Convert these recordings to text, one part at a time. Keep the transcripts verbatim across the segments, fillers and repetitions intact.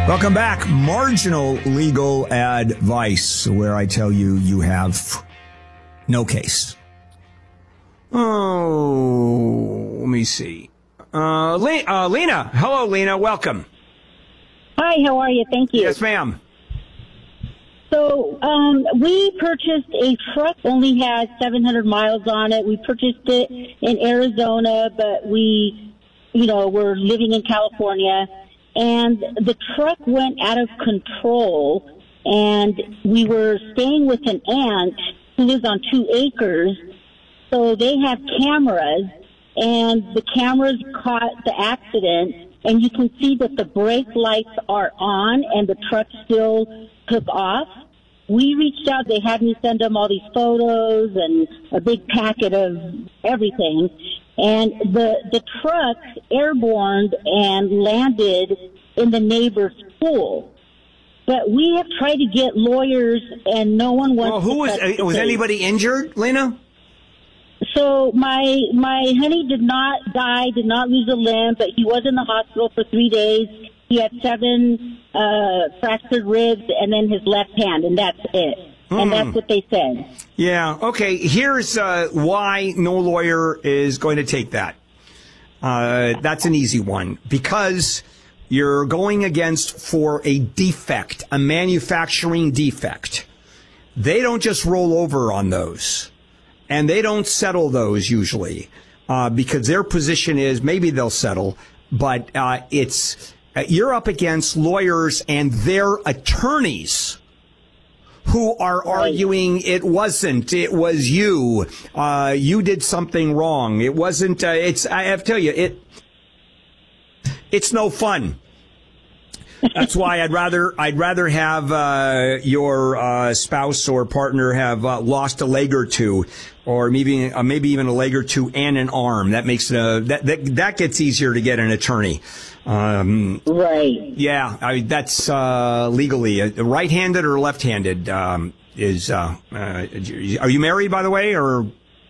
Welcome back. Marginal legal advice, where I tell you you have no case. Oh, let me see. Uh, Le- uh, Lena. Hello, Lena. Welcome. Hi, how are you? Thank you. Yes, ma'am. So, um, we purchased a truck, only has seven hundred miles on it. We purchased it in Arizona, but we, you know, we're living in California. And the truck went out of control, and we were staying with an aunt who lives on two acres. So they have cameras, and the cameras caught the accident, and you can see that the brake lights are on, and the truck still took off. We reached out. They had me send them all these photos and a big packet of everything. And the the truck airborne and landed in the neighbor's pool. But we have tried to get lawyers, and no one wants well, who to was touch the was case. anybody injured, Lena? So my my honey did not die, did not lose a limb, but he was in the hospital for three days. He had seven uh, fractured ribs, and then his left hand, and that's it. Hmm. And that's what they said. Yeah. Okay. Here's uh, why no lawyer is going to take that. Uh, that's an easy one, because you're going against for a defect, a manufacturing defect. They don't just roll over on those, and they don't settle those usually, uh, because their position is maybe they'll settle, but uh, it's uh, you're up against lawyers and their attorneys who are arguing it wasn't, it was you, uh, you did something wrong. It wasn't, uh, it's, I have to tell you, it, it's no fun. That's why I'd rather, I'd rather have, uh, your, uh, spouse or partner have, uh, lost a leg or two, or maybe, uh, maybe even a leg or two and an arm. That makes, uh, that, that, that gets easier to get an attorney. Um, right. Yeah, I, that's uh, legally uh, right-handed or left-handed um, is. Uh, uh, are you married, by the way, or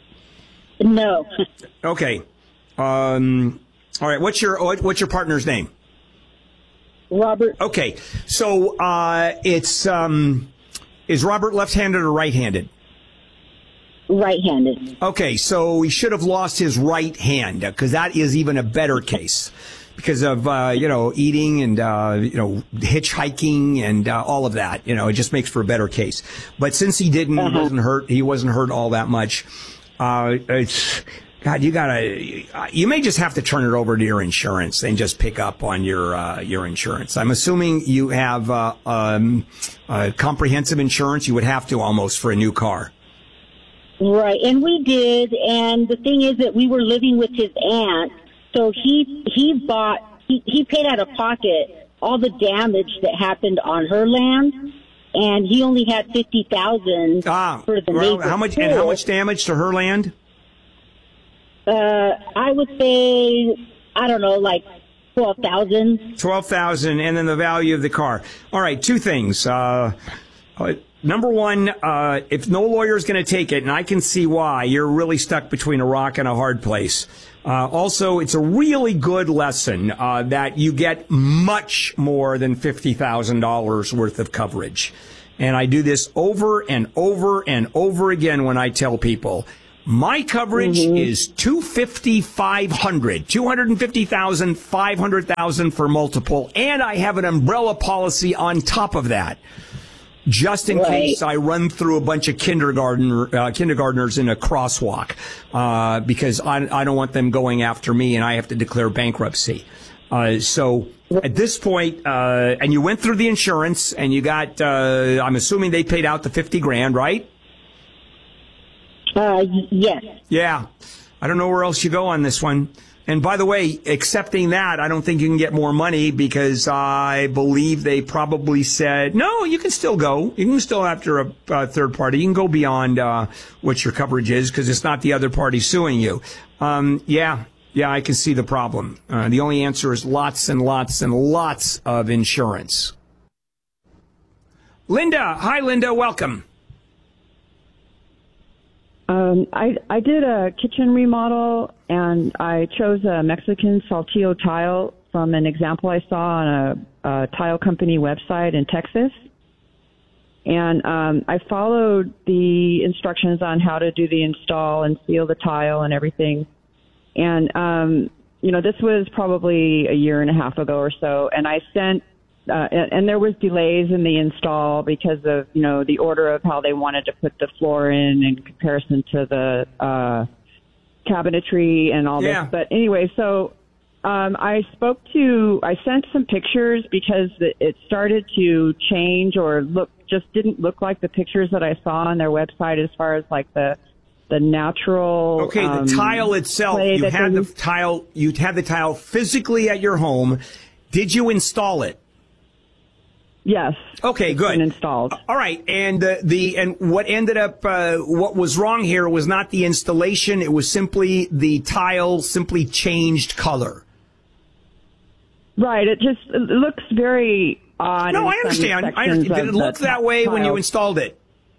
no? Okay. Um, all right. What's your what's your partner's name? Robert. Okay. So uh, it's um, is Robert left-handed or right-handed? Right-handed. Okay. So he should have lost his right hand, because that is even a better case. Because of, uh, you know, eating and, uh, you know, hitchhiking and uh, all of that, you know, it just makes for a better case. But since he didn't, uh-huh. he wasn't hurt, he wasn't hurt all that much. Uh, it's, God, you gotta, you may just have to turn it over to your insurance and just pick up on your, uh, your insurance. I'm assuming you have, uh, um, uh, comprehensive insurance. You would have to almost for a new car. Right. And we did. And the thing is that we were living with his aunt. So he he bought he, he paid out of pocket all the damage that happened on her land, and he only had fifty thousand ah, for the well, neighbor's how much pool. and how much damage to her land? Uh, I would say I don't know, like twelve thousand. Twelve thousand, and then the value of the car. All right, two things. Uh, uh, Number one, uh, if no lawyer is going to take it, and I can see why, you're really stuck between a rock and a hard place. Uh, also, it's a really good lesson uh, that you get much more than fifty thousand dollars worth of coverage. And I do this over and over and over again when I tell people, my coverage mm-hmm. is two hundred fifty thousand five hundred dollars, two hundred fifty thousand, five hundred thousand for multiple, and I have an umbrella policy on top of that. Just in right. case I run through a bunch of kindergarten uh, kindergartners in a crosswalk, uh, because I, I don't want them going after me and I have to declare bankruptcy. Uh, so at this point, uh, and you went through the insurance and you got, uh, I'm assuming they paid out the fifty grand, right? Uh, yes. Yeah. I don't know where else you go on this one. And by the way, accepting that, I don't think you can get more money, because I believe they probably said, no, you can still go. You can still, after a, a third party, you can go beyond uh, what your coverage is, because it's not the other party suing you. Um, yeah, yeah, I can see the problem. Uh, the only answer is lots and lots and lots of insurance. Linda. Hi, Linda. Welcome. Um, I, I did a kitchen remodel, and I chose a Mexican saltillo tile from an example I saw on a, a tile company website in Texas. And um, I followed the instructions on how to do the install and seal the tile and everything. And, um, you know, this was probably a year and a half ago or so. And I sent, uh, and, and there was delays in the install because of, you know, the order of how they wanted to put the floor in in comparison to the uh, cabinetry and all yeah. this. But anyway, so um, I spoke to, I sent some pictures because it started to change or look, just didn't look like the pictures that I saw on their website as far as like the the natural. Okay, the um, tile itself. You had the tile. You had the tile physically at your home. Did you install it? Yes. Okay, it's good. Been installed. All right, and uh, the and what ended up uh, what was wrong here was not the installation. It was simply the tile simply changed color. Right. It just it looks very odd. No, I understand. I understand. Did it look that way when you installed it?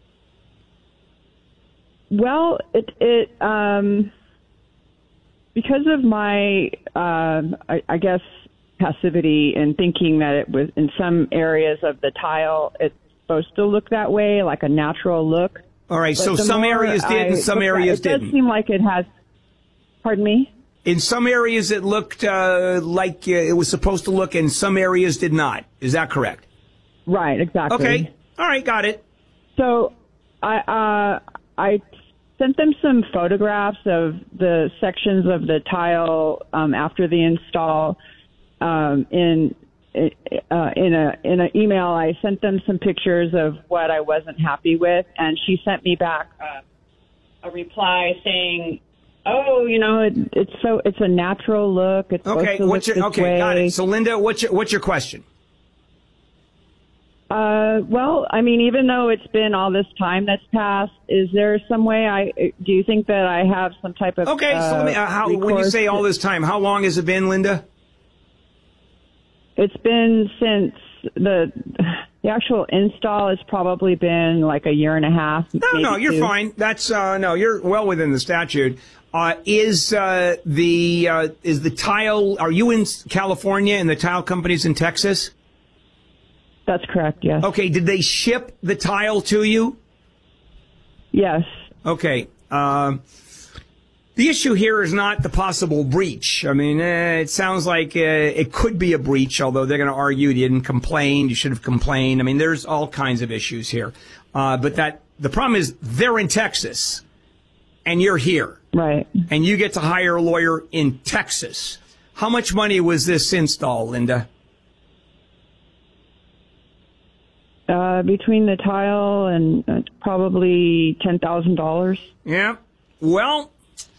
Well, it it um because of my uh, I, I guess passivity and thinking that it was in some areas of the tile it's supposed to look that way, like a natural look. All right. But so some areas did and some areas didn't. It does seem like it has. Pardon me? In some areas, it looked uh, like uh, it was supposed to look, and some areas did not. Is that correct? Right, exactly. Okay. All right, got it. So I uh, I sent them some photographs of the sections of the tile um, after the install. Um, in uh, in a in an email, I sent them some pictures of what I wasn't happy with, and she sent me back uh, a reply saying, "Oh, you know, it, it's so it's a natural look. It's okay. supposed to What's look your this okay? way." Got it. So, Linda, what's your what's your question? Uh, well, I mean, even though it's been all this time that's passed, is there some way I do you think that I have some type of okay? Uh, so, let me, uh, how, when you say all this time, how long has it been, Linda? It's been since the the actual install has probably been like a year and a half. No, no, you're two. fine. That's uh, no, you're well within the statute. Uh, is uh, the uh, is the tile? Are you in California and the tile company's in Texas? That's correct. Yes. Okay. Did they ship the tile to you? Yes. Okay. Um, the issue here is not the possible breach. I mean, eh, it sounds like uh, it could be a breach, although they're going to argue you didn't complain, you should have complained. I mean, there's all kinds of issues here. Uh, but that the problem is they're in Texas, and you're here. Right. And you get to hire a lawyer in Texas. How much money was this install, Linda? Uh, between the tile and uh, probably ten thousand dollars. Yeah. Well,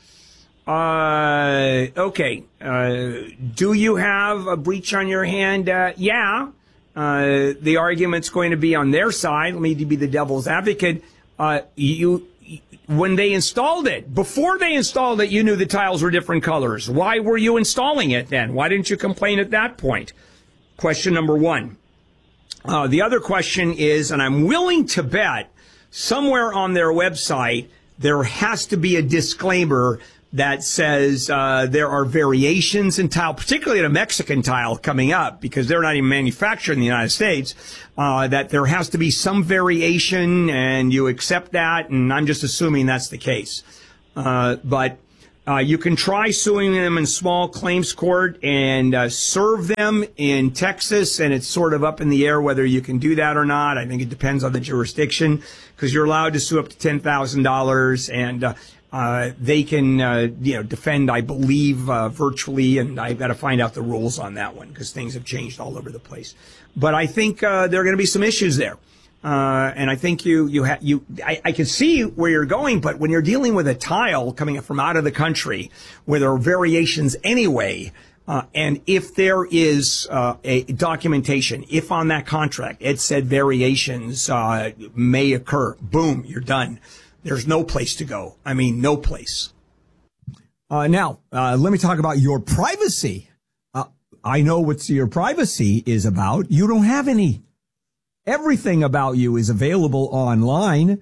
uh, okay. Uh, do you have a breach on your hand? Uh, yeah. Uh, the argument's going to be on their side. Let me be the devil's advocate. Uh, you, when they installed it, before they installed it, you knew the tiles were different colors. Why were you installing it then? Why didn't you complain at that point? Question number one. Uh, the other question is, and I'm willing to bet somewhere on their website, there has to be a disclaimer that says uh, there are variations in tile, particularly in a Mexican tile coming up, because they're not even manufactured in the United States, uh, that there has to be some variation, and you accept that, and I'm just assuming that's the case. Uh, but Uh, you can try suing them in small claims court and uh, serve them in Texas, and it's sort of up in the air whether you can do that or not. I think it depends on the jurisdiction, because you're allowed to sue up to ten thousand dollars, and uh, uh, they can, uh, you know, defend, I believe, uh, virtually, and I've got to find out the rules on that one, because things have changed all over the place. But I think uh, there are going to be some issues there. Uh, and I think you, you have, you, I, I can see where you're going, but when you're dealing with a tile coming from out of the country where there are variations anyway, uh, and if there is, uh, a documentation, if on that contract it said variations, uh, may occur, boom, you're done. There's no place to go. I mean, no place. Uh, now, uh, let me talk about your privacy. Uh, I know what your privacy is about. You don't have any. Everything about you is available online.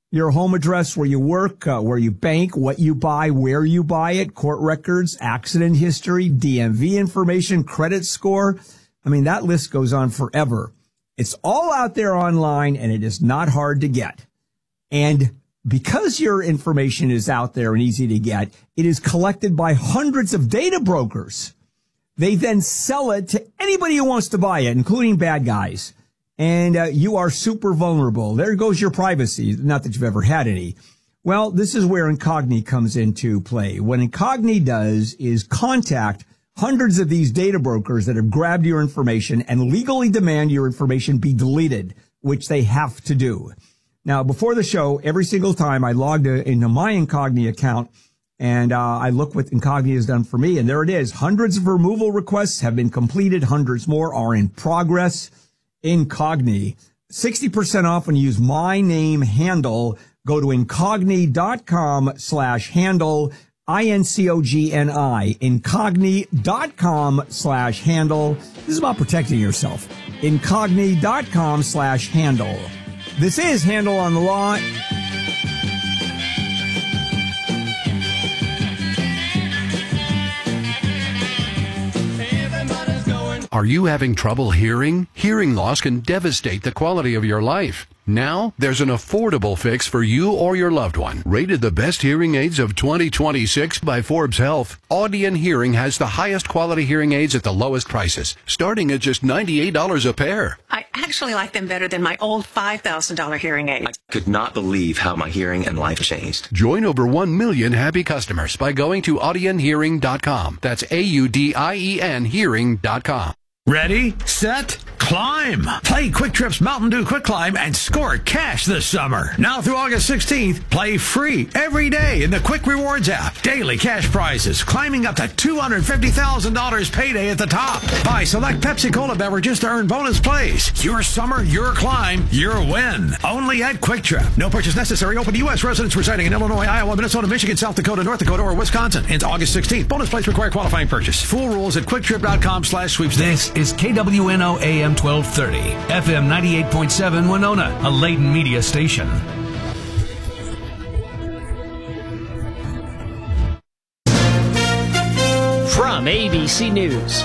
your home address, where you work, uh, where you bank, what you buy, where you buy it, court records, accident history, D M V information, credit score. I mean, that list goes on forever. It's all out there online, and it is not hard to get. And because your information is out there and easy to get, it is collected by hundreds of data brokers. They then sell it to anybody who wants to buy it, including bad guys. And uh, you are super vulnerable. There goes your privacy. Not that you've ever had any. Well, this is where Incogni comes into play. What Incogni does is contact hundreds of these data brokers that have grabbed your information and legally demand your information be deleted, which they have to do. Now, before the show, every single time I logged into my Incogni account, and uh, I look what Incogni has done for me, and there it is. Hundreds of removal requests have been completed. Hundreds more are in progress. Incogni, sixty percent off when you use my name handle. Go to incogni.com slash handle, I N C O G N I, incogni.com slash handle. This is about protecting yourself. Incogni.com slash handle. This is Handle on the Law. Are you having trouble hearing? Hearing loss can devastate the quality of your life. Now, there's an affordable fix for you or your loved one. Rated the best hearing aids of twenty twenty-six by Forbes Health, Audion Hearing has the highest quality hearing aids at the lowest prices, starting at just ninety-eight dollars a pair. I actually like them better than my old five thousand dollars hearing aids. I could not believe how my hearing and life changed. Join over one million happy customers by going to audion hearing dot com. That's A U D I E N hearing dot com. Ready, set, climb. Play Quick Trip's Mountain Dew Quick Climb and score cash this summer. Now through August sixteenth, play free every day in the Quick Rewards app. Daily cash prizes climbing up to two hundred fifty thousand dollars payday at the top. Buy select Pepsi Cola beverages to earn bonus plays. Your summer, your climb, your win. Only at Quick Trip. No purchase necessary. Open to U S residents residing in Illinois, Iowa, Minnesota, Michigan, South Dakota, North Dakota, or Wisconsin. Ends August sixteenth. Bonus plays require qualifying purchase. Full rules at quicktrip.com slash sweepstakes. Is K W N O A M twelve thirty, F M ninety-eight point seven Winona, a Layton media station. From A B C News,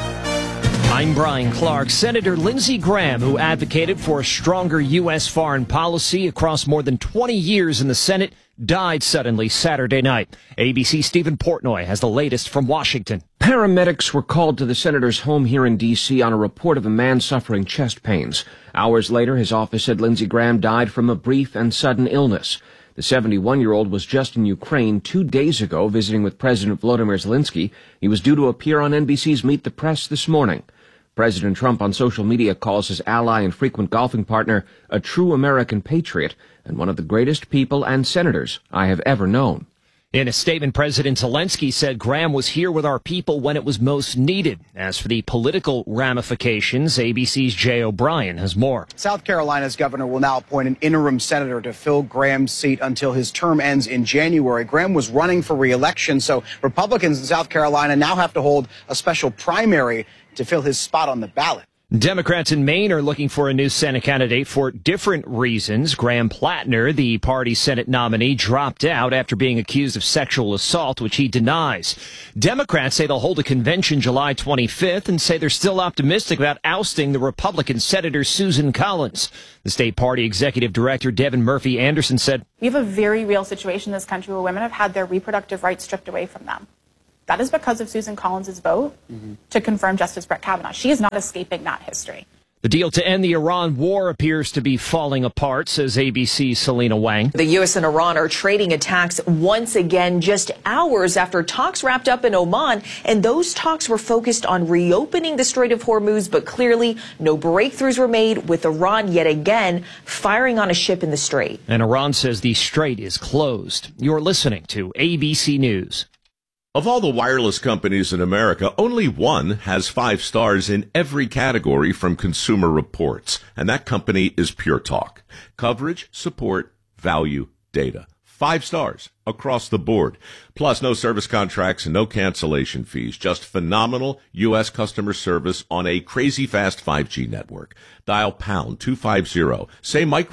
I'm Brian Clark. Senator Lindsey Graham, who advocated for a stronger U S foreign policy across more than twenty years in the Senate, died suddenly Saturday night. A B C's Stephen Portnoy has the latest from Washington. Paramedics were called to the senator's home here in D C on a report of a man suffering chest pains. Hours later, his office said Lindsey Graham died from a brief and sudden illness. The seventy-one-year-old was just in Ukraine two days ago visiting with President Volodymyr Zelensky. He was due to appear on N B C's Meet the Press this morning. President Trump on social media calls his ally and frequent golfing partner a true American patriot and one of the greatest people and senators I have ever known. In a statement, President Zelensky said Graham was here with our people when it was most needed. As for the political ramifications, A B C's Jay O'Brien has more. South Carolina's governor will now appoint an interim senator to fill Graham's seat until his term ends in January. Graham was running for re-election, so Republicans in South Carolina now have to hold a special primary to fill his spot on the ballot. Democrats in Maine are looking for a new Senate candidate for different reasons. Graham Plattner, the party's Senate nominee, dropped out after being accused of sexual assault, which he denies. Democrats say they'll hold a convention July twenty-fifth and say they're still optimistic about ousting the Republican Senator Susan Collins. The state party executive director, Devin Murphy Anderson, said, "We have a very real situation in this country where women have had their reproductive rights stripped away from them. That is because of Susan Collins' vote mm-hmm. to confirm Justice Brett Kavanaugh. She is not escaping that history." The deal to end the Iran war appears to be falling apart, says A B C's Selena Wang. The U S and Iran are trading attacks once again just hours after talks wrapped up in Oman, and those talks were focused on reopening the Strait of Hormuz, but clearly no breakthroughs were made, with Iran yet again firing on a ship in the strait. And Iran says the strait is closed. You're listening to A B C News. Of all the wireless companies in America, only one has five stars in every category from Consumer Reports, and that company is Pure Talk. Coverage, support, value, data. Five stars across the board. Plus, no service contracts and no cancellation fees. Just phenomenal U S customer service on a crazy fast five G network. Dial pound two fifty. Say micro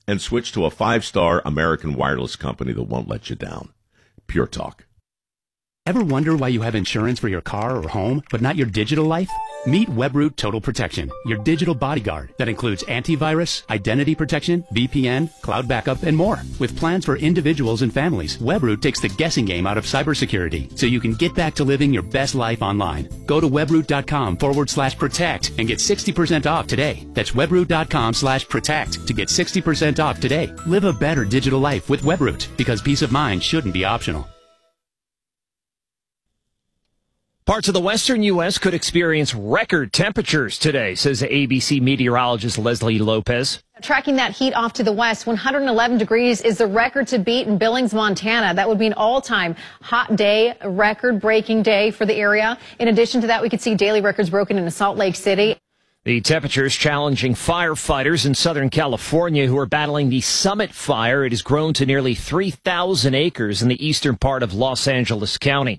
and switch to a five-star American Wireless company that won't let you down. Pure Talk. Ever wonder why you have insurance for your car or home, but not your digital life? Meet Webroot Total Protection, your digital bodyguard that includes antivirus, identity protection, V P N, cloud backup, and more. With plans for individuals and families, Webroot takes the guessing game out of cybersecurity so you can get back to living your best life online. Go to webroot.com forward slash protect and get sixty percent off today. That's webroot.com slash protect to get sixty percent off today. Live a better digital life with Webroot, because peace of mind shouldn't be optional. Parts of the western U S could experience record temperatures today, says A B C meteorologist Leslie Lopez. Tracking that heat off to the west, one hundred eleven degrees is the record to beat in Billings, Montana. That would be an all-time hot day, a record-breaking day for the area. In addition to that, we could see daily records broken in Salt Lake City. The temperatures challenging firefighters in Southern California who are battling the Summit Fire. It has grown to nearly three thousand acres in the eastern part of Los Angeles County.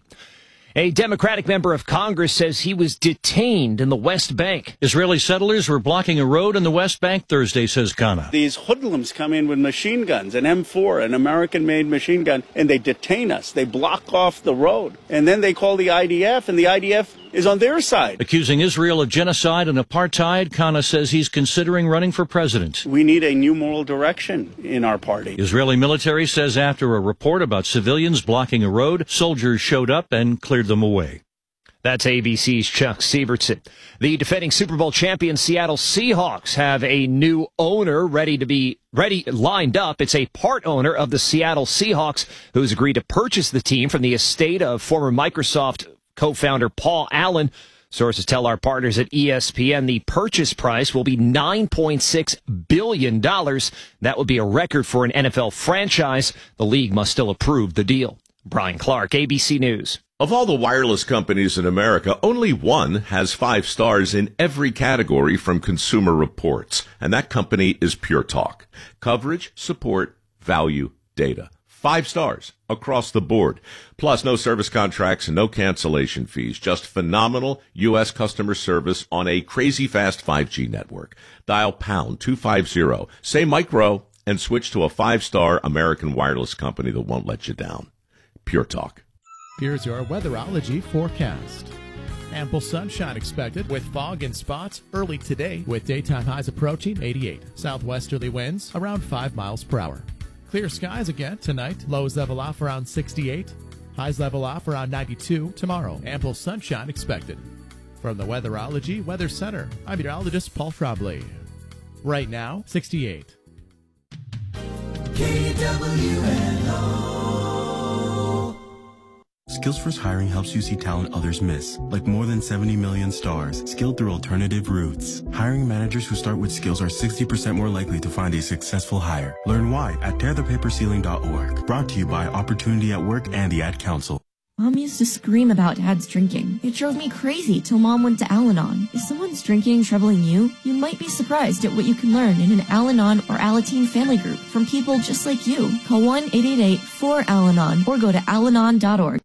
A Democratic member of Congress says he was detained in the West Bank. Israeli settlers were blocking a road in the West Bank Thursday, says Kana. These hoodlums come in with machine guns, an M four, an American-made machine gun, and they detain us. They block off the road. And then they call the I D F, and the I D F is on their side. Accusing Israel of genocide and apartheid, Kana says he's considering running for president. We need a new moral direction in our party. Israeli military says after a report about civilians blocking a road, soldiers showed up and cleared them away. That's A B C's Chuck Sievertson. The defending Super Bowl champion Seattle Seahawks have a new owner ready to be ready lined up. It's a part owner of the Seattle Seahawks who's agreed to purchase the team from the estate of former Microsoft co-founder Paul Allen. Sources tell our partners at E S P N the purchase price will be nine point six billion dollars. That would be a record for an N F L franchise. The league must still approve the deal. Brian Clark, A B C News. Of all the wireless companies in America, only one has five stars in every category from Consumer Reports, and that company is Pure Talk. Coverage, support, value, data. Five stars across the board. Plus, no service contracts and no cancellation fees. Just phenomenal U S customer service on a crazy fast five G network. Dial pound two fifty, say micro, and switch to a five-star American wireless company that won't let you down. Pure Talk. Here's your weatherology forecast. Ample sunshine expected with fog and spots early today with daytime highs approaching eighty-eight. Southwesterly winds around five miles per hour. Clear skies again tonight. Lows level off around sixty-eight. Highs level off around ninety-two tomorrow. Ample sunshine expected. From the Weatherology Weather Center, I'm meteorologist Paul Trombley. Right now, sixty-eight. K W N O. Skills First Hiring helps you see talent others miss, like more than seventy million stars, skilled through alternative routes. Hiring managers who start with skills are sixty percent more likely to find a successful hire. Learn why at tear the paper ceiling dot org. Brought to you by Opportunity at Work and the Ad Council. Mom used to scream about Dad's drinking. It drove me crazy till Mom went to Al-Anon. If someone's drinking troubling you, you might be surprised at what you can learn in an Al-Anon or Alateen family group from people just like you. Call one eight eight eight four Al Anon or go to al anon dot org.